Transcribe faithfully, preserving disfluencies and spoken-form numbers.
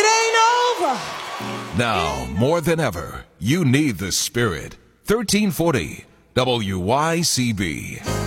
it ain't over. Now, more than ever, you need the Spirit. thirteen forty W Y C B.